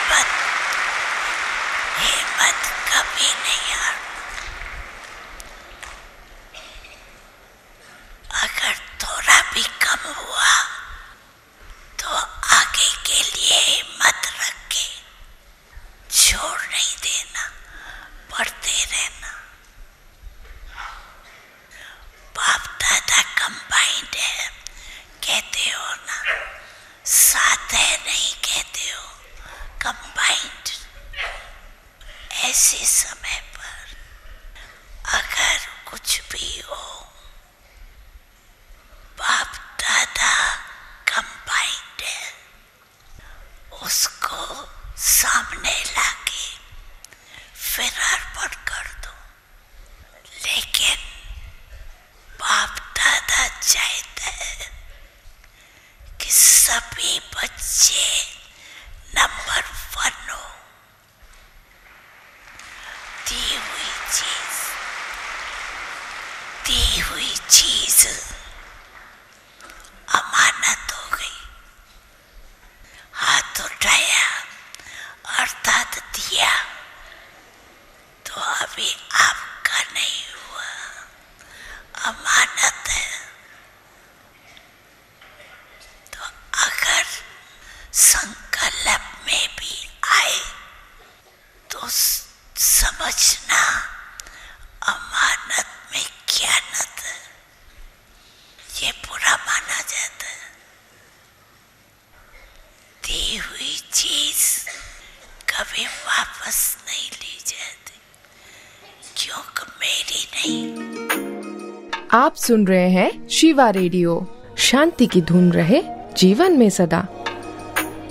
हिम्मत कभी नहीं हार। अगर थोड़ा भी कम हुआ तो आगे के लिए हिम्मत रख के छोड़ नहीं देना, पढ़ते रहना। बाप दादा कंबाइंड है कहते हो ना, साथ है नहीं कहते हो, कंबाइंड। ऐसे समय पर अगर कुछ भी हो, बाप दादा कंबाइंड है, उसको सामने लाके फिर अर्पण कर दो। लेकिन बाप दादा चाहते हैं कि सभी बच्चे नंबर 1 हो। दी हुई चीज अमानत हो गई। हाथ उठाया अर्थात दिया, तो अभी आपका नहीं हुआ, अमानत है। तो अगर संकल्प में भी आए तो समझना अमानत में खयानत है, ये बुरा माना जाता है। दी हुई चीज कभी वापस नहीं ली जाती, क्योंकि मेरी नहीं। आप सुन रहे हैं शिवा रेडियो। शांति की धुन रहे जीवन में सदा।